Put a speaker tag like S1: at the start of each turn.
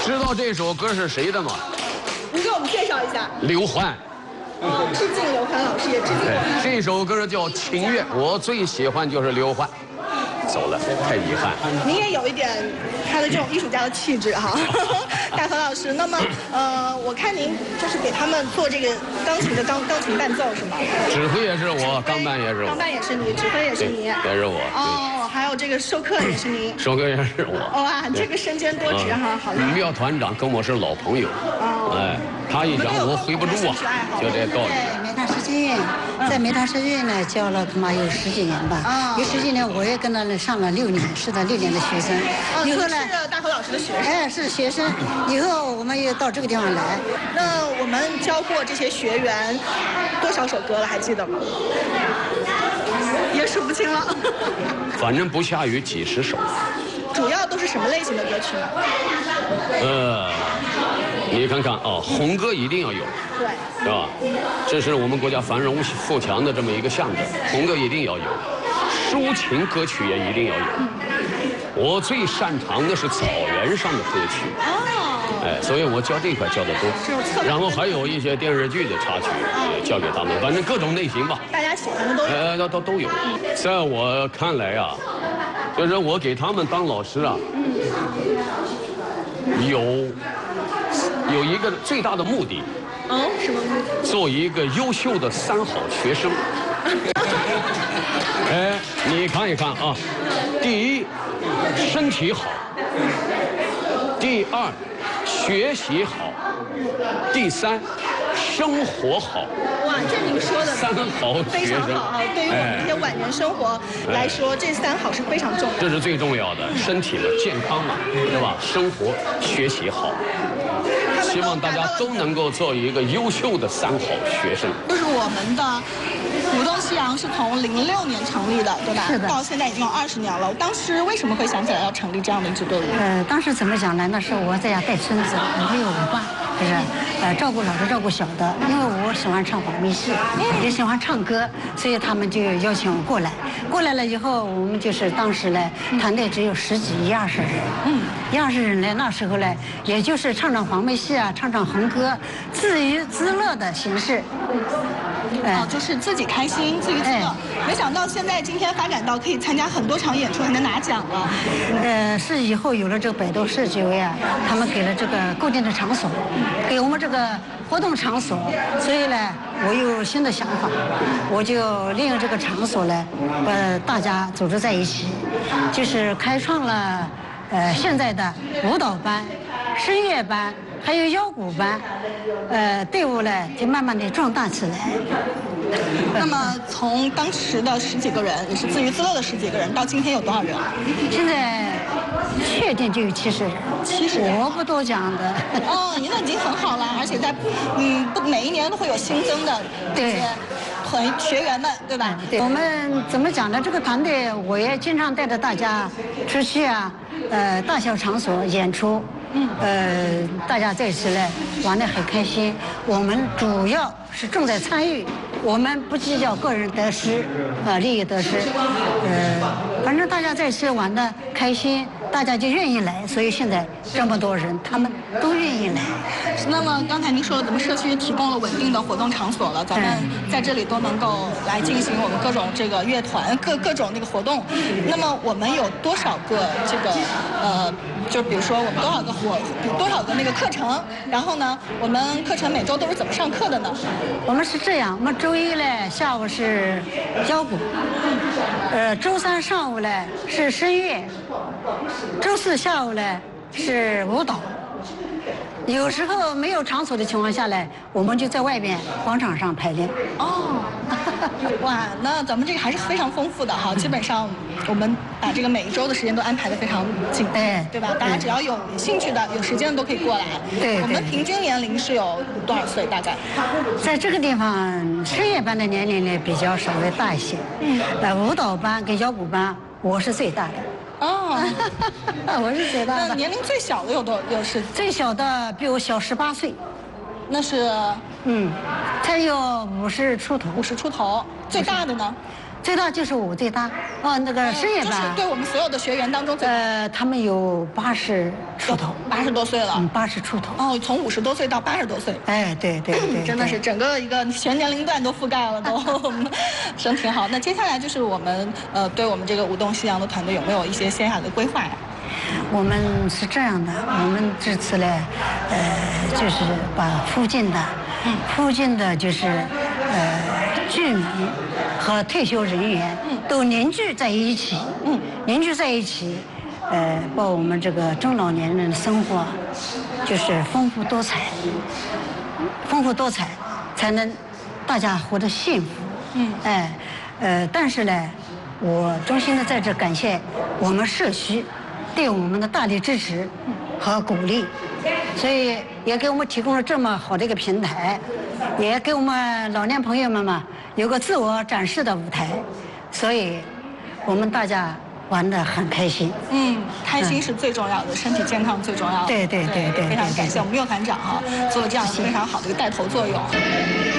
S1: 知道这首歌是谁的吗？
S2: 您给我们介绍一下。
S1: 刘欢。
S2: 致敬刘欢老师，也致敬我。
S1: 这首歌叫《情愿》，我最喜欢就是刘欢。走了，太遗憾。
S2: 您也有一点他的这种艺术家的气质哈，大何老师。那么我看您就是给他们做这个钢琴的钢琴伴奏是吗？
S1: 指挥也是我，钢伴也是我。
S2: 钢伴也是你，指挥也是你，
S1: 也是我。
S2: 哦，还有这个授课也是您。
S1: 授课也是我。
S2: 哇，这个身兼多职哈，好厉害。
S1: 苗团长跟我是老朋友，哎，他一讲我回不住啊，就这道理。
S3: 梅堂诗经院，在梅堂诗经院呢教了他妈有10几年吧，有10几年我也跟他上了6年，是他6年的学生。
S2: 以后呢，是大何老师的学生。
S3: 哎，是学生。以后我们也到这个地方来。
S2: 那我们教过这些学员多少首歌了？还记得吗？也数不清了。
S1: 反正不下于几十首。
S2: 主要都是什么类型的歌曲呢？
S1: 你看看啊，红歌一定要有，
S2: 对，
S1: 是吧？这是我们国家繁荣富强的这么一个象征，红歌一定要有，抒情歌曲也一定要有。我最擅长的是草原上的歌曲，哎，所以我教这块教的多。然后还有一些电视剧的插曲也教给他们，反正各种类型吧。
S2: 大家喜欢的都有。
S1: 都有。在我看来啊，就是我给他们当老师啊，有一个最大的目的。
S2: 什么目的？
S1: 做一个优秀的3好学生。哎，你看一看啊，第一，身体好；第2，学习好；第3，生活好。
S2: 哇，这您说的
S1: 3好
S2: 非常好啊！对于我们这些晚年生活来说，这3好是非常重要的。
S1: 这是最重要的，身体嘛，健康嘛，对吧？生活、学习好。希望大家都能够做一个优秀的3好学生。
S2: 就是我们的舞动夕阳是从06年成立的，对吧？
S3: 是的。
S2: 到现在已经有20年了。当时为什么会想起来要成立这样的一支队伍？
S3: 当时怎么讲呢？那时候我在家带孙子，我还有舞伴，就是照顾老的，照顾小的。因为我喜欢唱黄梅戏，也喜欢唱歌，所以他们就邀请我过来。过来了以后，我们就是当时呢，团队只有10几20人。20人呢，那时候呢，也就是唱唱黄梅戏啊，唱唱红歌，自娱自乐的形式。
S2: 就是自己开心，自娱自乐。没想到现在今天发展到可以参加很多场演出，还能拿奖了。
S3: 是以后有了这个百度设计委啊，他们给了这个固定的场所，给我们这个活动场所，所以呢，我有新的想法，我就利用这个场所呢，把大家组织在一起，就是开创了现在的舞蹈班、声乐班。还有腰鼓班，队伍呢就慢慢的壮大起来。
S2: 那么从当时的10几个人，也是自娱自乐的10几个人，到今天有多少人啊？
S3: 现在确定就有70人。70人，我不多讲的。
S2: 您那已经很好了，而且在每一年都会有新增的这些学员们，对吧？
S3: 对。我们怎么讲呢？这个团队我也经常带着大家出去啊，大小场所演出。大家在一起呢玩得很开心。我们主要是重在参与，我们不计较个人得失，利益得失。反正大家在一起玩得开心，大家就愿意来，所以现在这么多人，他们都愿意来。
S2: 那么刚才您说了，咱们社区提供了稳定的活动场所了，咱们在这里都能够来进行我们各种这个乐团各种那个活动。那么我们有多少个这个就比如说我们多少个那个课程，然后呢，我们课程每周都是怎么上课的呢？
S3: 我们是这样，我们周一呢下午是腰鼓，周3上午呢是声乐，周4下午呢是舞蹈。有时候没有场所的情况下呢，我们就在外边广场上排练。
S2: 哇，那咱们这个还是非常丰富的哈。基本上我们把这个每一周的时间都安排得非常紧，对吧？大家只要有兴趣的、有时间的都可以过来。
S3: 对。
S2: 我们平均年龄是有多少岁？大概？
S3: 在这个地方，声乐班的年龄呢比较稍微大一些。舞蹈班跟腰鼓班，我是最大的。我是最大的。
S2: 那年龄最小的有是？
S3: 最小的比我小18岁。
S2: 那是？
S3: 才有50出头。
S2: 50出头。最大的呢？
S3: 最大就是我最大，那个深夜
S2: 就是
S3: 班，
S2: 对我们所有的学员当中最
S3: 他们有80出头
S2: ，80多岁了。
S3: 80出头。
S2: 哦，从50多岁到80多岁。
S3: 哎，对，
S2: 真的是整个一个全年龄段都覆盖了，都真挺好。那接下来就是我们对我们这个舞动夕阳的团队有没有一些接下来的规划呀？
S3: 我们是这样的，我们这次呢，就是把附近的就是居民和退休人员都凝聚在一起，把我们这个中老年人的生活就是丰富多彩，才能大家活得幸福。但是呢，我衷心的在这感谢我们社区对我们的大力支持和鼓励，所以也给我们提供了这么好的一个平台，也给我们老年朋友们嘛有个自我展示的舞台，所以我们大家玩得很开心。
S2: 开心是最重要的，身体健康最重要的。
S3: 对，
S2: 非常感谢我们缪团长做了这样非常好的一个带头作用。